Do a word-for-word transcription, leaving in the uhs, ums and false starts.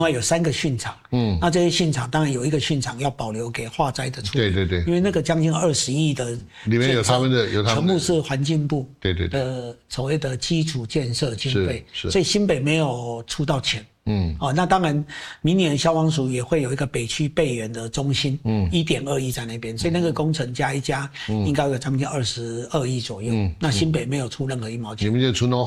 外有三个训场，嗯，那这些训场当然有一个训场要保留给化灾的处理， 对对对， 因为那个将近二十亿的里面有他们的，有他们全部是环境部对对的所谓的基础建设经费， 是是， 所以新北没有出到钱。 嗯， 哦，那当然，明年消防署也会有一个北区备援的中心，嗯，一点二亿在那边，所以那个工程加一加，嗯、应该有将近二十二亿左右。嗯，那新北没有出任何一毛钱。 你们就出那